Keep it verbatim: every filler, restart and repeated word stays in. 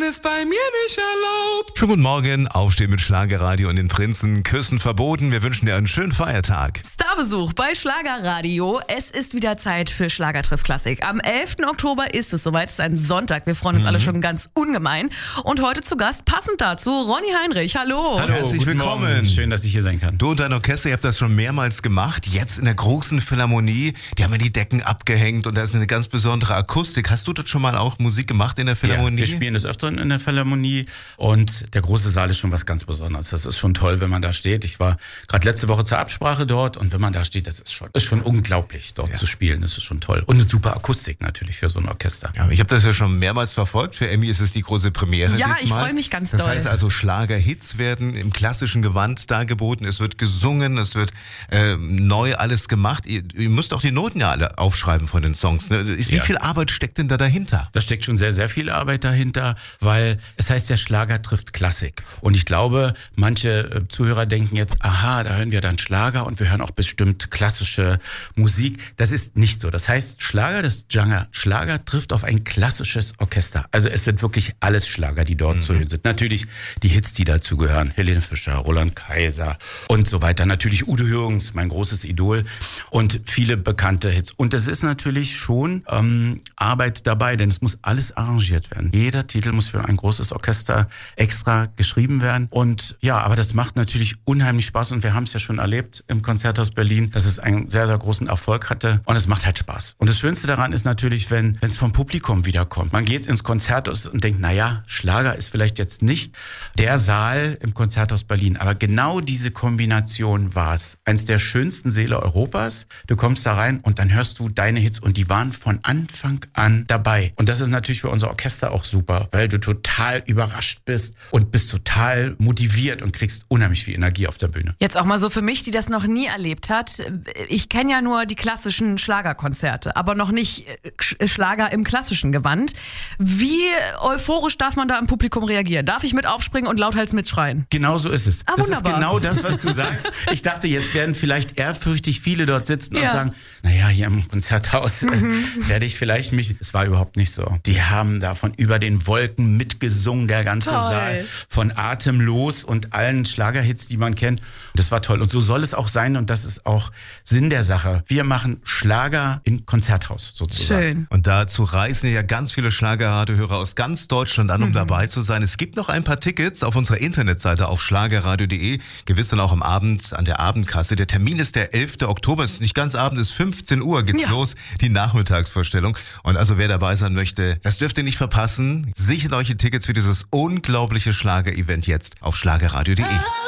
ist bei mir nicht erlaubt. Schönen guten Morgen, Aufstehen mit Schlagerradio und den Prinzen. Küssen verboten. Wir wünschen dir einen schönen Feiertag. Starbesuch bei Schlagerradio. Es ist wieder Zeit für Schlager trifft Klassik. Am elften Oktober ist es soweit. Es ist ein Sonntag. Wir freuen uns mhm. alle schon ganz ungemein. Und heute zu Gast, passend dazu, Ronny Heinrich. Hallo. Hallo, herzlich willkommen. Morgen. Schön, dass ich hier sein kann. Du und dein Orchester, ihr habt das schon mehrmals gemacht. Jetzt in der großen Philharmonie. Die haben ja die Decken abgehängt und da ist eine ganz besondere Akustik. Hast du dort schon mal auch Musik gemacht in der Philharmonie? Ja, wir spielen des Öfteren in der Philharmonie und der große Saal ist schon was ganz Besonderes. Das ist schon toll, wenn man da steht. Ich war gerade letzte Woche zur Absprache dort und wenn man da steht, das ist schon, ist schon unglaublich, dort ja. zu spielen. Das ist schon toll. Und eine super Akustik natürlich für so ein Orchester. Ja, ich habe das ja schon mehrmals verfolgt. Für Emmy ist es die große Premiere Ja, diesmal. ich freue mich ganz das doll. Das heißt also, Schlagerhits werden im klassischen Gewand dargeboten. Es wird gesungen, es wird äh, neu alles gemacht. Ihr, ihr müsst auch die Noten ja alle aufschreiben von den Songs. Ne? Wie ja. viel Arbeit steckt denn da dahinter? Da steckt schon sehr, sehr viel Arbeit dahinter, weil es heißt ja, Schlager trifft Klassik. Und ich glaube, manche Zuhörer denken jetzt, aha, da hören wir dann Schlager und wir hören auch bestimmt klassische Musik. Das ist nicht so. Das heißt, Schlager, das Genre Schlager trifft auf ein klassisches Orchester. Also es sind wirklich alles Schlager, die dort mhm. zu hören sind. Natürlich die Hits, die dazu gehören. Helene Fischer, Roland Kaiser und so weiter. Natürlich Udo Jürgens, mein großes Idol. Und viele bekannte Hits. Und es ist natürlich schon ähm, Arbeit dabei, denn es muss alles arrangiert werden. Jeder Titel muss für ein großes Orchester extra geschrieben werden. Und ja, aber das macht natürlich unheimlich Spaß. Und wir haben es ja schon erlebt im Konzerthaus Berlin, dass es einen sehr, sehr großen Erfolg hatte. Und es macht halt Spaß. Und das Schönste daran ist natürlich, wenn es vom Publikum wiederkommt. Man geht ins Konzerthaus und denkt, naja, Schlager ist vielleicht jetzt nicht der Saal im Konzerthaus Berlin. Aber genau diese Kombination war es. Eins der schönsten Säle Europas. Du kommst da rein und dann hörst du deine Hits und die waren von Anfang an dabei. Und das ist natürlich für unser Orchester auch super, weil du total überrascht bist und bist total motiviert und kriegst unheimlich viel Energie auf der Bühne. Jetzt auch mal so für mich, die das noch nie erlebt hat. Ich kenne ja nur die klassischen Schlagerkonzerte, aber noch nicht Schlager im klassischen Gewand. Wie euphorisch darf man da im Publikum reagieren? Darf ich mit aufspringen und lauthals mitschreien? Genau so ist es. Ah, das wunderbar. ist genau das, was du sagst. Ich dachte, jetzt werden vielleicht ehrfürchtig viele dort sitzen ja. und sagen, naja, hier im Konzerthaus mhm. äh, werde ich vielleicht mich... Es war überhaupt nicht so. Die haben da von über den Wolken mitgesungen, der ganze toll. Saal. Von Atemlos und allen Schlagerhits, die man kennt. Und das war toll. Und so soll es auch sein und das ist auch Sinn der Sache. Wir machen Schlager im Konzerthaus sozusagen. Schön. Und dazu reisen ja ganz viele Schlagerradiohörer aus ganz Deutschland an, um mhm. dabei zu sein. Es gibt noch ein paar Tickets auf unserer Internetseite auf schlagerradio punkt de. Gewiss dann auch am Abend an der Abendkasse. Der Termin ist der elften Oktober. Es ist nicht ganz Abend, es ist fünfzehn Uhr geht's ja. los, die Nachmittagsvorstellung. Und also wer dabei sein möchte, das dürft ihr nicht verpassen. Sichert euch die Tickets für dieses unglaubliche Schlager-Event jetzt auf schlagerradio punkt de.